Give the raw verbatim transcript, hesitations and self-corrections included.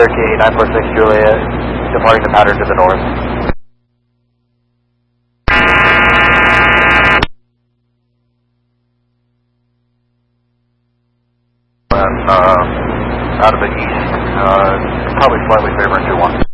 Cherokee nine four six Juliet, departing the pattern to the north. And, uh, out of the east, uh, probably slightly favoring two one.